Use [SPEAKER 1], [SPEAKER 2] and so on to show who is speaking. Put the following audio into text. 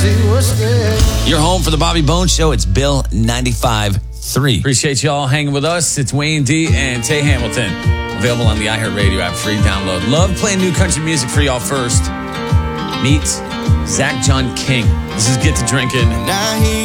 [SPEAKER 1] You're home for the Bobby Bones Show. It's Bill 95.3.
[SPEAKER 2] Appreciate you all hanging with us. It's Wayne D and Tay Hamilton. Available on the iHeartRadio app, free download. Love playing new country music for y'all first. Meet Zach John King. This is Get to Drinking.